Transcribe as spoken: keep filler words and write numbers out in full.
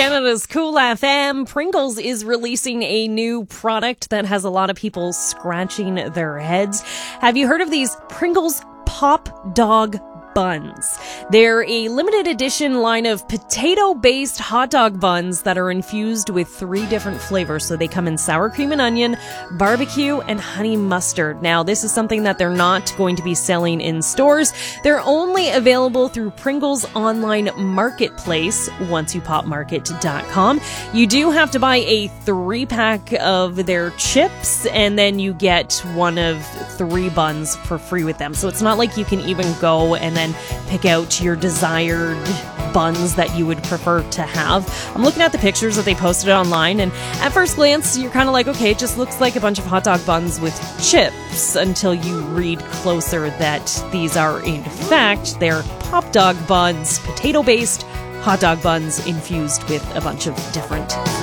Canada's Cool F M. Pringles is releasing a new product that has a lot of people scratching their heads. Have you heard of these Pringles Pop Dog buns? They're a limited edition line of potato-based hot dog buns that are infused with three different flavors. So they come in sour cream and onion, barbecue, and honey mustard. Now, this is something that they're not going to be selling in stores. They're only available through Pringles online marketplace, once you pop market dot com. You do have to buy a three-pack of their chips, and then you get one of three buns for free with them. So it's not like you can even go and then pick out your desired buns that you would prefer to have. I'm looking at the pictures that they posted online, and at first glance, you're kind of like, okay, it just looks like a bunch of hot dog buns with chips, until you read closer that these are, in fact, they're pop dog buns, potato-based hot dog buns infused with a bunch of different flavors.